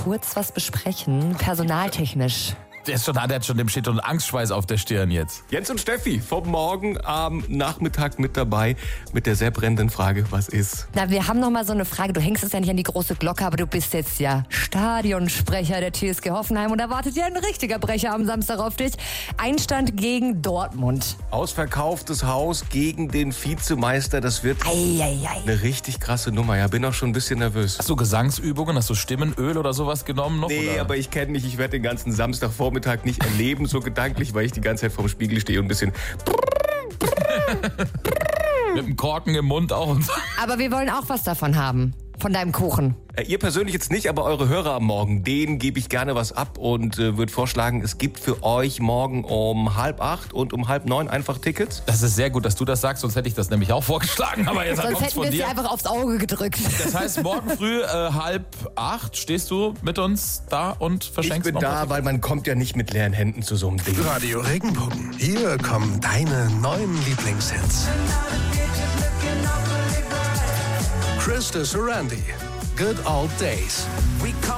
kurz was besprechen, personaltechnisch. Der hat schon dem steht schon Angstschweiß auf der Stirn jetzt. Jens und Steffi vom Morgen am Nachmittag mit dabei mit der sehr brennenden Frage, was ist? Na, wir haben noch mal so eine Frage. Du hängst es ja nicht an die große Glocke, aber du bist jetzt ja Stadionsprecher der TSG Hoffenheim und da wartet ja ein richtiger Brecher am Samstag auf dich. Einstand gegen Dortmund. Ausverkauftes Haus gegen den Vizemeister, das wird eine richtig krasse Nummer. Ja, bin auch schon ein bisschen nervös. Hast du Gesangsübungen, hast du Stimmenöl oder sowas genommen noch? Nee, oder? aber ich kenne mich, ich werde den ganzen Samstagvormittag nicht erleben, so gedanklich, weil ich die ganze Zeit vorm Spiegel stehe und ein bisschen mit dem Korken im Mund auch. Und so. Aber wir wollen auch was davon haben. Von deinem Kuchen. Ihr persönlich jetzt nicht, aber eure Hörer am Morgen, denen gebe ich gerne was ab und würde vorschlagen, es gibt für euch morgen um 7:30 und um 8:30 einfach Tickets. Das ist sehr gut, dass du das sagst, sonst hätte ich das nämlich auch vorgeschlagen. Aber jetzt Sonst kommt's hätten wir von es dir dir. einfach aufs Auge gedrückt. Das heißt, morgen früh 7:30 stehst du mit uns da und Ich verschenkst bin noch da, was? weil man kommt ja nicht mit leeren Händen zu so einem Ding. Radio Regenbogen. Hier kommen deine neuen Lieblingshits. Krista Sorandi. Good Old Days.